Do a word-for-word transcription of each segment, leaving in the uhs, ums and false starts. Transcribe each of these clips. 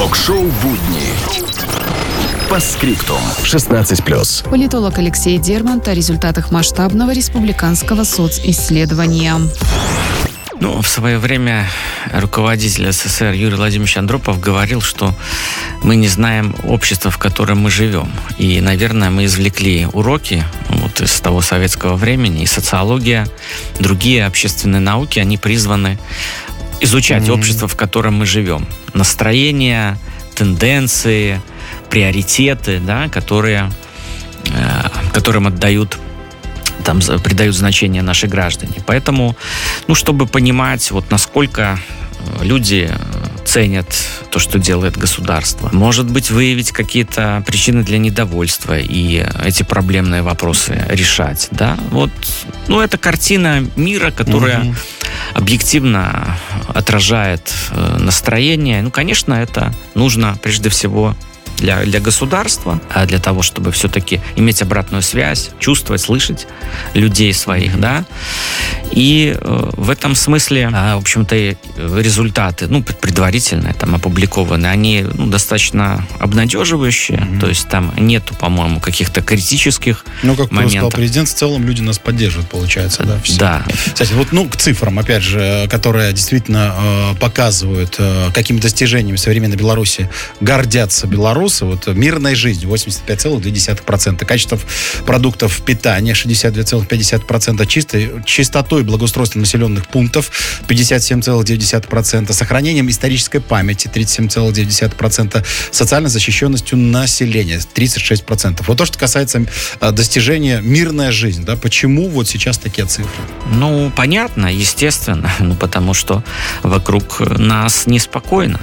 Ток-шоу «Будни». Постскриптум. шестнадцать плюс. Политолог Алексей Дермант о результатах масштабного республиканского социсследования. Ну, в свое время руководитель СССР Юрий Владимирович Андропов говорил, что мы не знаем общества, в котором мы живем. И, наверное, мы извлекли уроки вот из того советского времени. И социология, другие общественные науки, они призваны изучать mm-hmm. общество, в котором мы живем. Настроения, тенденции, приоритеты, да, которые, э, которым отдают, там, придают значение наши граждане. Поэтому, ну, чтобы понимать, вот насколько люди ценят то, что делает государство, может быть, выявить какие-то причины для недовольства и эти проблемные вопросы решать, да, вот, ну, это картина мира, которая mm-hmm. объективно отражает настроение. Ну, конечно, это нужно прежде всего Для, для государства, а для того, чтобы все-таки иметь обратную связь, чувствовать, слышать людей своих, да. И э, в этом смысле, э, в общем-то, результаты, ну, предварительные, там, опубликованные, они, ну, достаточно обнадеживающие, mm-hmm. то есть там нету, по-моему, каких-то критических ну, как моментов. сказал президент, в целом люди нас поддерживают, получается, да? Все. Да. Кстати, вот, ну, к цифрам, опять же, которые действительно э, показывают, э, какими достижениями современной Беларуси гордятся белорусы. Вот мирная жизнь восемьдесят пять целых две десятых процента, качество продуктов питания шестьдесят два целых пять десятых процента, чистой, чистотой и благоустройством населенных пунктов пятьдесят семь целых девять десятых процента, сохранением исторической памяти тридцать семь целых девять десятых процента, социальной защищенностью населения тридцать шесть процентов. Вот то, что касается а, достижения мирная жизнь, да, почему вот сейчас такие цифры? Ну, понятно, естественно, ну, потому что вокруг нас неспокойно.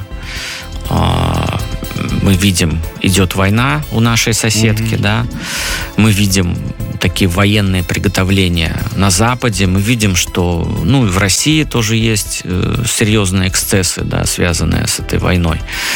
Мы видим, идет война у нашей соседки, mm-hmm. да, мы видим такие военные приготовления на Западе, мы видим, что, ну, и в России тоже есть э, серьезные эксцессы, да, связанные с этой войной,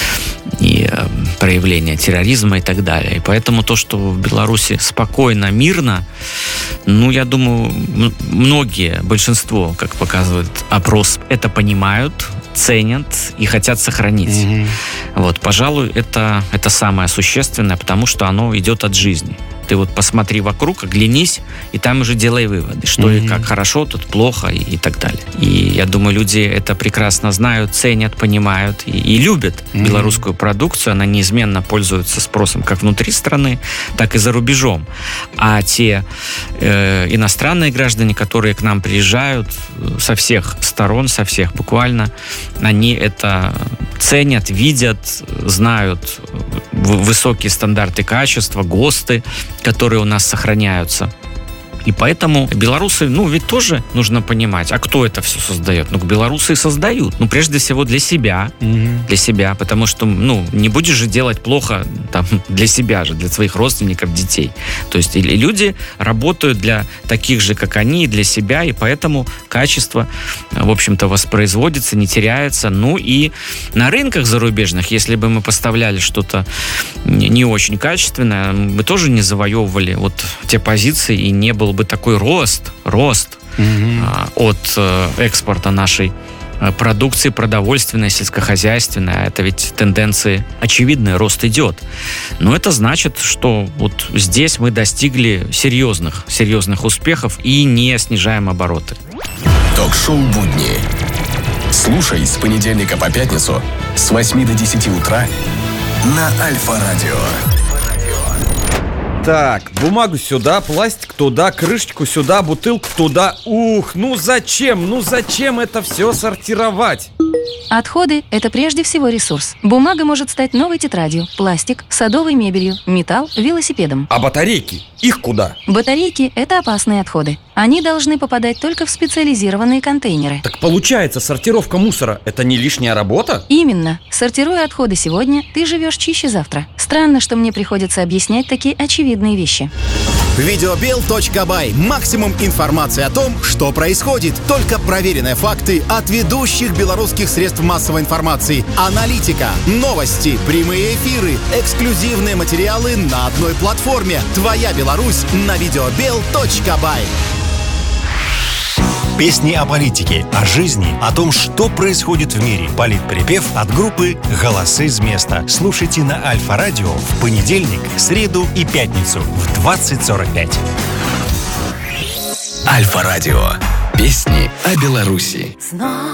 и э, проявления терроризма и так далее. И поэтому то, что в Беларуси спокойно, мирно, ну, я думаю, м- многие, большинство, как показывает опрос, это понимают, ценят и хотят сохранить. Mm-hmm. Вот, пожалуй, это, это самое существенное, потому что оно идет от жизни. Ты вот посмотри вокруг, оглянись, и там уже делай выводы, что mm-hmm. и как хорошо, тут плохо и, и так далее. И я думаю, люди это прекрасно знают, ценят, понимают и, и любят mm-hmm. белорусскую продукцию. Она неизменно пользуется спросом как внутри страны, так и за рубежом. А те э, иностранные граждане, которые к нам приезжают со всех сторон, со всех буквально, они это ценят, видят, знают высокие стандарты качества, ГОСТы, которые у нас сохраняются. И поэтому белорусы, ну, ведь тоже нужно понимать, а кто это все создает? Ну, белорусы и создают. Ну, прежде всего, для себя. Mm-hmm. Для себя, потому что, ну, не будешь же делать плохо там, для себя же, для своих родственников, детей. То есть и люди работают для таких же, как они, и для себя, и поэтому качество, в общем-то, воспроизводится, не теряется. Ну, и на рынках зарубежных, если бы мы поставляли что-то не очень качественное, мы тоже не завоевывали вот те позиции, и не было бы такой рост, рост mm-hmm. а, от а, экспорта нашей а, продукции продовольственной, сельскохозяйственной. Это ведь тенденции очевидные, рост идет. Но это значит, что вот здесь мы достигли серьезных, серьезных успехов и не снижаем обороты. Ток-шоу «Будни». Слушай с понедельника по пятницу с восьми до десяти утра на Альфа-радио. Так, бумагу сюда, пластик туда, крышечку сюда, бутылку туда. Ух, ну зачем, ну зачем это все сортировать? Отходы – это прежде всего ресурс. Бумага может стать новой тетрадью, пластик – садовой мебелью, металл – велосипедом. А батарейки? Их куда? Батарейки – это опасные отходы. Они должны попадать только в специализированные контейнеры. Так получается, сортировка мусора – это не лишняя работа? Именно. Сортируя отходы сегодня, ты живешь чище завтра. Странно, что мне приходится объяснять такие очевидные вещи. Видеобел точка бай. Максимум информации о том, что происходит. Только проверенные факты от ведущих белорусских средств массовой информации. Аналитика, новости, прямые эфиры, эксклюзивные материалы на одной платформе. Твоя Беларусь на видеобел точка бай. Песни о политике, о жизни, о том, что происходит в мире. Политприпев от группы «Голосы с места». Слушайте на Альфа-радио в понедельник, среду и пятницу в двадцать сорок пять. Альфа-радио. Песни о Беларуси. Знай,